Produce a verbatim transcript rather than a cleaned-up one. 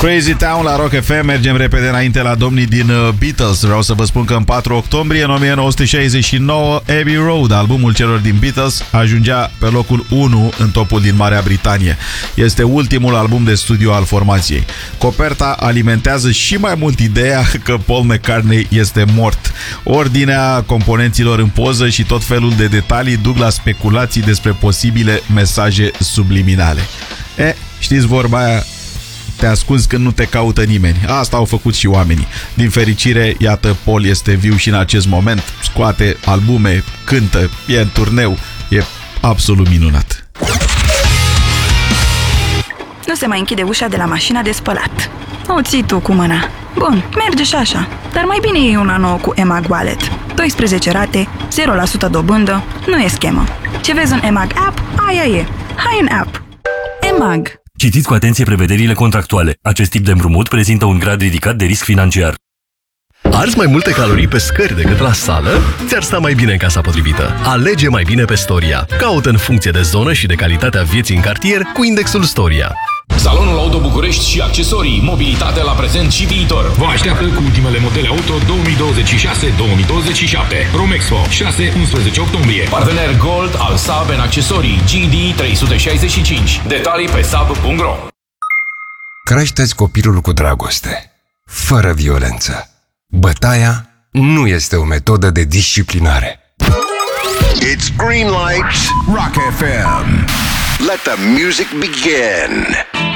Crazy Town la Rock F M. Mergem repede înainte la domnii din Beatles. Vreau să vă spun că în patru octombrie în o mie nouă sute șaizeci și nouă Abbey Road, albumul celor din Beatles, ajungea pe locul unu în topul din Marea Britanie. Este ultimul album de studio al formației. Coperta alimentează și mai mult ideea că Paul McCartney este mort. Ordinea componenților în poză și tot felul de detalii duc la speculații despre posibile mesaje subliminale. E, știți vorba aia, te ascunzi când nu te caută nimeni. Asta au făcut și oamenii. Din fericire, iată, Paul este viu și în acest moment. Scoate albume, cântă, e în turneu. E absolut minunat. Nu se mai închide ușa de la mașina de spălat. O ții tu cu mâna. Bun, merge și așa. Dar mai bine iei una nouă cu EMAG Wallet. doisprezece rate, zero la sută dobândă, nu e schemă. Ce vezi în EMAG App, aia e. Hai în app. EMAG. Citiți cu atenție prevederile contractuale. Acest tip de împrumut prezintă un grad ridicat de risc financiar. Arzi mai multe calorii pe scări decât la sală? Ți-ar sta mai bine în casa potrivită. Alege mai bine pe Storia. Caută în funcție de zonă și de calitatea vieții în cartier cu indexul Storia. Salonul Auto București și accesorii, mobilitate la prezent și viitor. Vă așteaptă cu ultimele modele auto două mii douăzeci și șase două mii douăzeci și șapte. Romexpo, șase unsprezece octombrie. Partener Gold al Saab în accesorii G D trei sute șaizeci și cinci. Detalii pe saab punct ro. Creșteți copilul cu dragoste, fără violență. Bătaia nu este o metodă de disciplinare. It's Green Lights, Rock F M. Let the music begin.